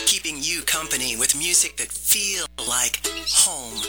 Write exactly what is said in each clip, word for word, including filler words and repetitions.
keeping you company with music that feels like home.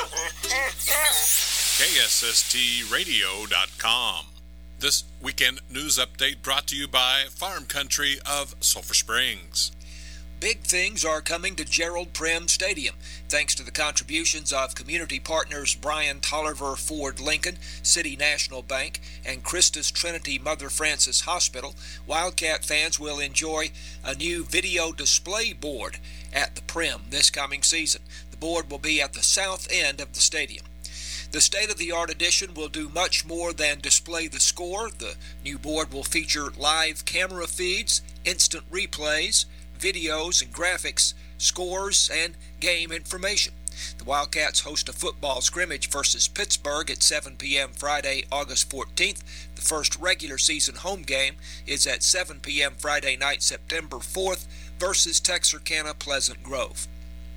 K S S T radio dot com. This weekend news update brought to you by Farm Country of Sulphur Springs. Big things are coming to Gerald Prem Stadium. Thanks to the contributions of community partners Brian Tolliver Ford Lincoln, City National Bank, and Christus Trinity Mother Frances Hospital, Wildcat fans will enjoy a new video display board at the Prem this coming season. The board will be at the south end of the stadium. The state-of-the-art edition will do much more than display the score. The new board will feature live camera feeds, instant replays, videos and graphics, scores, and game information. The Wildcats host a football scrimmage versus Pittsburgh at seven p.m. Friday, August fourteenth. The first regular season home game is at seven p.m. Friday night, September fourth, versus Texarkana Pleasant Grove.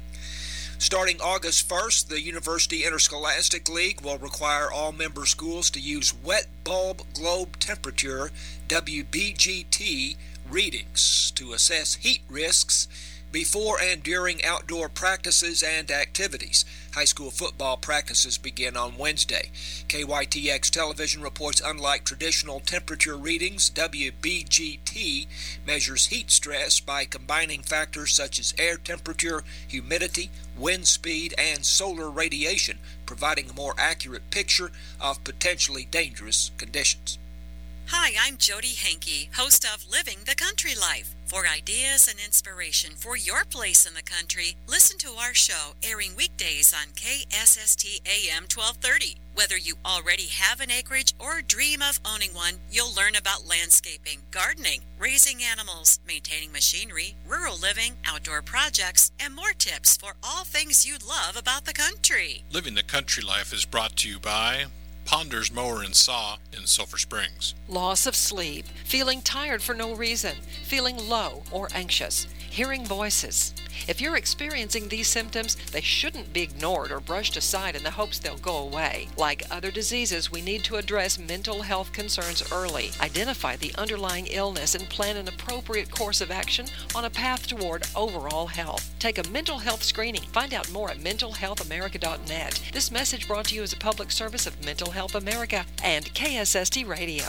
Starting August first, the University Interscholastic League will require all member schools to use wet bulb globe temperature W B G T readings to assess heat risks before and during outdoor practices and activities. High school football practices begin on Wednesday. K Y T X Television reports unlike traditional temperature readings, W B G T measures heat stress by combining factors such as air temperature, humidity, wind speed, and solar radiation, providing a more accurate picture of potentially dangerous conditions. Hi, I'm Jody Hankey, host of Living the Country Life. For ideas and inspiration for your place in the country, listen to our show airing weekdays on K S S T A M twelve thirty. Whether you already have an acreage or dream of owning one, you'll learn about landscaping, gardening, raising animals, maintaining machinery, rural living, outdoor projects, and more tips for all things you love about the country. Living the Country Life is brought to you by Ponders Mower and Saw in Sulphur Springs. Loss of sleep, feeling tired for no reason, feeling low or anxious, hearing voices. If you're experiencing these symptoms, they shouldn't be ignored or brushed aside in the hopes they'll go away. Like other diseases, we need to address mental health concerns early, identify the underlying illness, and plan an appropriate course of action on a path toward overall health. Take a mental health screening. Find out more at mental health america dot net. This message brought to you as a public service of Mental Health America and K S S T Radio.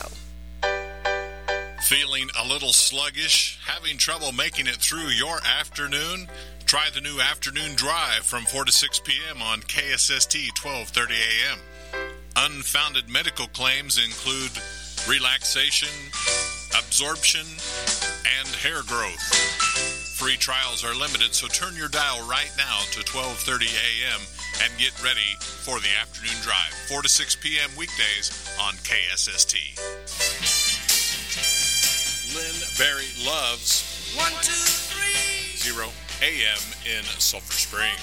Feeling a little sluggish? Having trouble making it through your afternoon? Try the new afternoon drive from four to six p.m. on K S S T twelve thirty a.m. Unfounded medical claims include relaxation, absorption, and hair growth. Free trials are limited, so turn your dial right now to twelve thirty a.m. and get ready for the afternoon drive, four to six p.m. weekdays on K S S T. Lynn Berry loves one two three zero a.m. in Sulphur Springs.